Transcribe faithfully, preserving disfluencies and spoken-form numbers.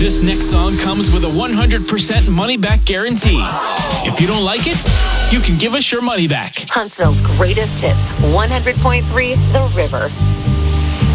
This next song comes with a one hundred percent money-back guarantee. If you don't like it, you can give us your money back. Huntsville's greatest hits, one hundred point three The River.